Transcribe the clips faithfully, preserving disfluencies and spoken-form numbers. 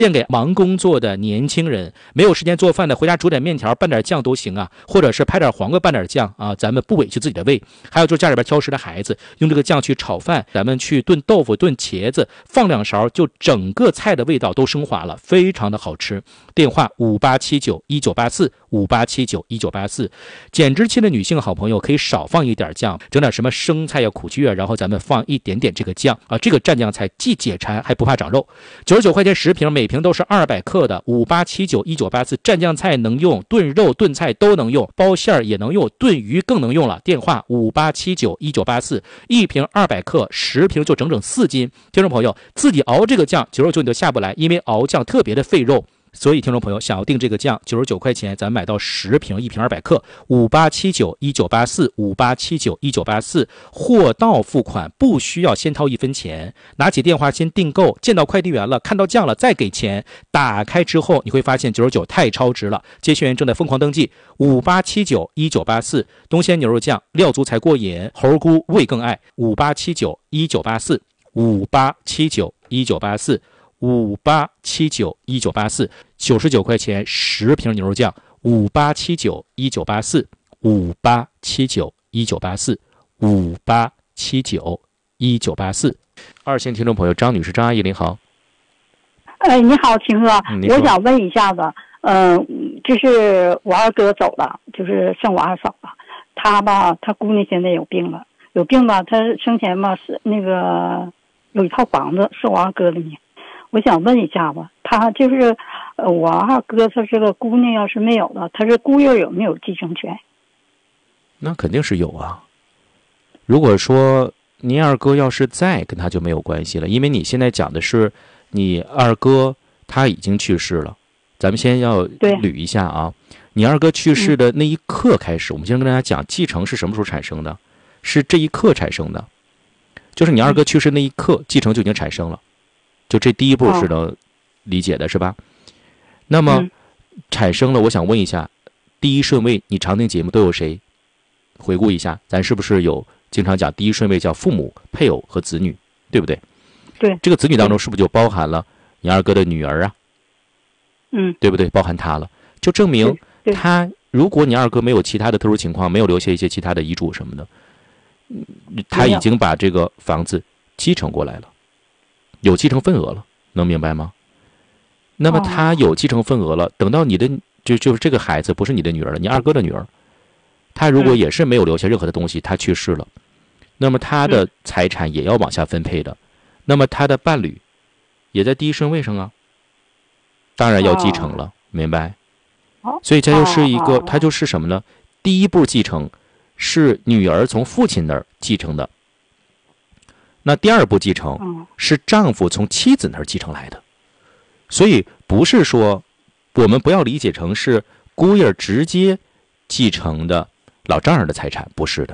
献给忙工作的年轻人，没有时间做饭的，回家煮点面条拌点酱都行啊，或者是拍点黄瓜拌点酱啊，咱们不委屈自己的胃。还有就是家里边挑食的孩子，用这个酱去炒饭，咱们去炖豆腐炖茄子，放两勺就整个菜的味道都升华了，非常的好吃。电话五八七九一九八四五八七九一九八四。减脂期的女性好朋友可以少放一点酱，整点什么生菜呀、苦菊啊，然后咱们放一点点这个酱啊，这个蘸酱菜既解馋还不怕长肉。九十九块钱十瓶，每瓶都是二百克的。五八七九一九八四，蘸酱菜能用，炖肉炖菜都能用，包馅儿也能用，炖鱼更能用了。电话五八七九一九八四，一瓶二百克，十瓶就整整四斤。听众朋友自己熬这个酱，九十九你都下不来，因为熬酱特别的费肉。所以听众朋友想要订这个酱，九十九块钱咱买到十瓶，一瓶二百克。五八七九一九八四五八七九一九八四，货到付款，不需要先掏一分钱，拿起电话先订购，见到快递员了，看到酱了再给钱。打开之后你会发现九十九太超值了，接线员正在疯狂登记。五八七九一九八四，东鲜牛肉酱，料足才过瘾，猴菇味更爱。五八七九一九八四五八七九一九八四。五八七九一九八四，九十九块钱十瓶牛肉酱。五八七九一九八四，五八七九一九八四，五八七九一九八四。二线听众朋友张女士、张阿姨，您好。 哎，你好，秦哥， 嗯、 我想问一下子，嗯、呃，就是我二哥走了，就是剩我二嫂了。他吧，他姑娘现在有病了，有病吧，他生前吧是那个有一套房子是我二哥的名。我想问一下吧，他就是呃，我二哥他这个姑娘要是没有了，他这姑爷有没有继承权？ 那肯定是有啊。如果说您二哥要是在，跟他就没有关系了，因为你现在讲的是你二哥他已经去世了。咱们先要捋一下啊，你二哥去世的那一刻开始，嗯、我们先跟大家讲继承是什么时候产生的，是这一刻产生的，就是你二哥去世那一刻，继承就已经产生了。就这第一步是能理解的，是吧？那么产生了，我想问一下，第一顺位你常听节目都有谁？回顾一下，咱是不是有经常讲第一顺位叫父母、配偶和子女，对不对？ 对。 这个子女当中是不是就包含了你二哥的女儿啊？ 嗯， 对不对？包含他了，就证明他，如果你二哥没有其他的特殊情况，没有留下一些其他的遗嘱什么的，他已经把这个房子继承过来了。有继承份额了，能明白吗？那么他有继承份额了，等到你的就就是这个孩子不是你的女儿了，你二哥的女儿，他如果也是没有留下任何的东西，他去世了，那么他的财产也要往下分配的，那么他的伴侣也在第一顺位上啊，当然要继承了，明白？所以这就是一个，它就是什么呢？第一步继承是女儿从父亲那儿继承的。那第二步继承是丈夫从妻子那儿继承来的，所以不是说我们不要理解成是姑爷直接继承的老丈人的财产，不是的。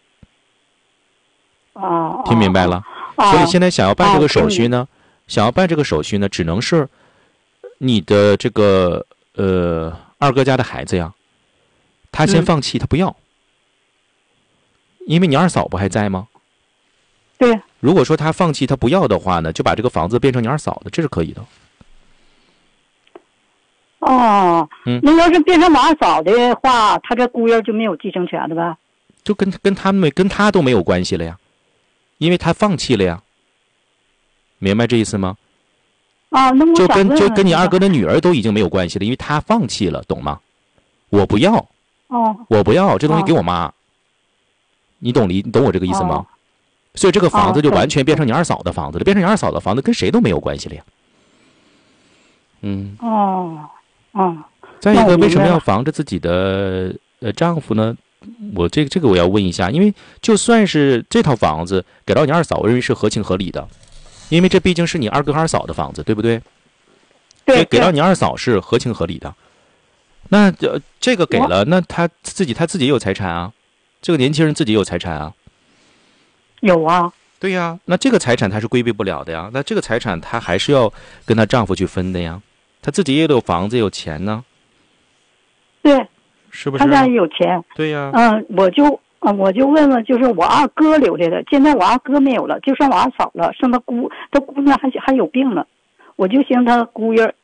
哦， 听明白了？所以现在想要办这个手续呢，想要办这个手续呢，只能是你的这个呃二哥家的孩子呀，他先放弃，他不要，因为你二嫂不还在吗？ 对。 如果说他放弃他不要的话呢，就把这个房子变成你二嫂的，这是可以的。 哦， 嗯， 那要是变成我二嫂的话，他这姑爷就没有继承权的吧？ 就跟跟他们跟他都没有关系了呀，因为他放弃了呀。明白这意思吗？ 啊，那我就跟就跟你二哥的的女儿都已经没有关系了，因为他放弃了，懂吗？我不要， 哦， 我不要这东西给我妈，哦、你懂理你懂我这个意思吗？哦，所以这个房子就完全变成你二嫂的房子了，变成你二嫂的房子跟谁都没有关系了呀。嗯。 哦，哦。 再一个，为什么要防着自己的呃丈夫呢？我这个这个我要问一下，因为就算是这套房子给到你二嫂，我认为是合情合理的，因为这毕竟是你二哥二嫂的房子，对不对？ 对。 给到你二嫂是合情合理的。那呃这个给了，那他自己他自己也有财产啊，这个年轻人自己也有财产啊。 有啊， 对呀，那这个财产他是规避不了的呀，那这个财产他还是要跟她丈夫去分的呀，他自己也有房子有钱呢， 对， 是不是？ 他家也有钱， 对呀， 嗯，我就嗯，我就问问，就是我二哥留下的，现在我二哥没有了，就剩我二嫂了，剩他姑，他姑娘还还有病了， 我就寻思他姑爷